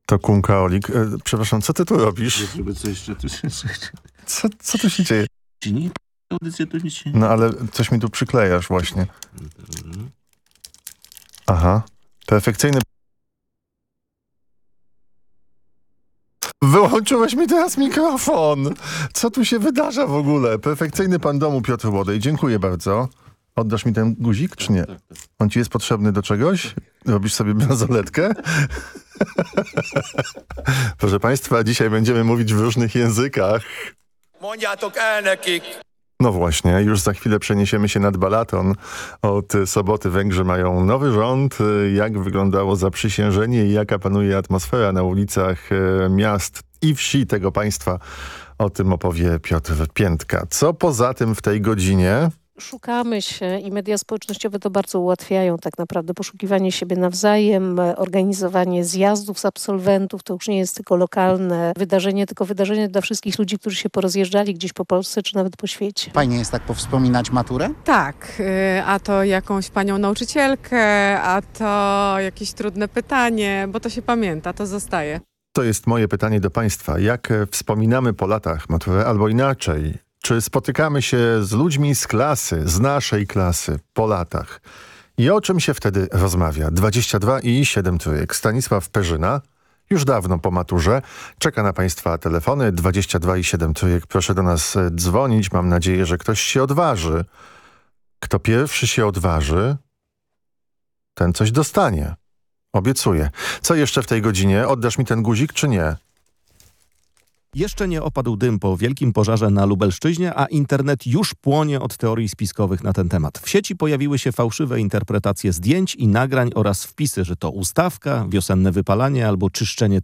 To kunkaolik. Przepraszam, co ty tu robisz? Żeby co jeszcze tu się... Co tu się dzieje? Ci nie audycja to nic się... No ale coś mi tu przyklejasz właśnie. Aha. Perfekcyjny... Wyłączyłeś mi teraz mikrofon! Co tu się wydarza w ogóle? Perfekcyjny pan domu Piotr Łodej. Dziękuję bardzo. Oddasz mi ten guzik, czy nie? Tak. On ci jest potrzebny do czegoś? Robisz sobie bransoletkę? Proszę państwa, dzisiaj będziemy mówić w różnych językach. No właśnie, już za chwilę przeniesiemy się nad Balaton. Od soboty Węgrzy mają nowy rząd. Jak wyglądało zaprzysiężenie i jaka panuje atmosfera na ulicach miast i wsi tego państwa? O tym opowie Piotr Piętka. Co poza tym w tej godzinie? Szukamy się i media społecznościowe to bardzo ułatwiają tak naprawdę. Poszukiwanie siebie nawzajem, organizowanie zjazdów z absolwentów, to już nie jest tylko lokalne wydarzenie, tylko wydarzenie dla wszystkich ludzi, którzy się porozjeżdżali gdzieś po Polsce czy nawet po świecie. Fajnie jest tak powspominać maturę? Tak, a to jakąś panią nauczycielkę, a to jakieś trudne pytanie, bo to się pamięta, to zostaje. To jest moje pytanie do państwa. Jak wspominamy po latach maturę, albo inaczej? Czy spotykamy się z ludźmi z klasy, z naszej klasy po latach? I o czym się wtedy rozmawia? 22 i 7 trójek. Stanisław Perzyna, już dawno po maturze, czeka na państwa telefony. 22 i 7 trójek. Proszę do nas dzwonić. Mam nadzieję, że ktoś się odważy. Kto pierwszy się odważy, ten coś dostanie. Obiecuję. Co jeszcze w tej godzinie? Oddasz mi ten guzik, czy nie? Jeszcze nie opadł dym po wielkim pożarze na Lubelszczyźnie, a internet już płonie od teorii spiskowych na ten temat. W sieci pojawiły się fałszywe interpretacje zdjęć i nagrań oraz wpisy, że to ustawka, wiosenne wypalanie albo czyszczenie